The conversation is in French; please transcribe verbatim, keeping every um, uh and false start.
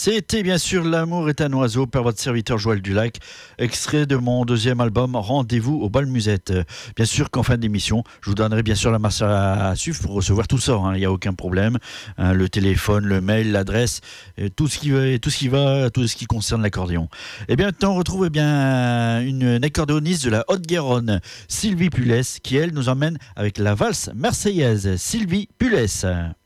C'était bien sûr L'amour est un oiseau par votre serviteur Joël Dulac, extrait de mon deuxième album Rendez-vous au bal musette. Bien sûr qu'en fin d'émission, je vous donnerai bien sûr la masse à suivre pour recevoir tout ça, hein, il n'y a aucun problème. Hein, le téléphone, le mail, l'adresse, tout ce qui va, tout ce qui va, tout ce qui concerne l'accordéon. Et bien maintenant, on retrouve eh bien une, une accordéoniste de la Haute-Garonne, Sylvie Pulès, qui elle nous emmène avec la valse marseillaise. Sylvie Pulès.